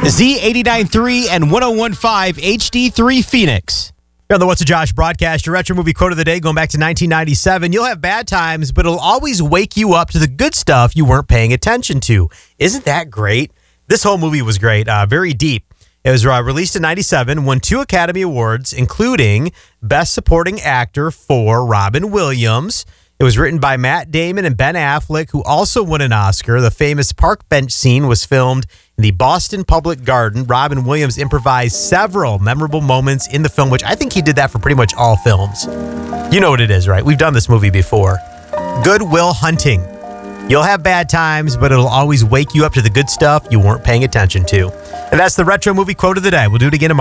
Z89.3 and 101.5 HD3 Phoenix. You're on the What's a Josh broadcast. Your retro movie quote of the day going back to 1997. You'll have bad times, but it'll always wake you up to the good stuff you weren't paying attention to. Isn't that great? This whole movie was great, very deep. It was released in 97, won 2 Academy Awards, including Best Supporting Actor for Robin Williams. It was written by Matt Damon and Ben Affleck, who also won an Oscar. The famous park bench scene was filmed in the Boston Public Garden. Robin Williams improvised several memorable moments in the film, which I think he did that for pretty much all films. You know what it is, right? We've done this movie before. Good Will Hunting. You'll have bad times, but it'll always wake you up to the good stuff you weren't paying attention to. And that's the retro movie quote of the day. We'll do it again tomorrow.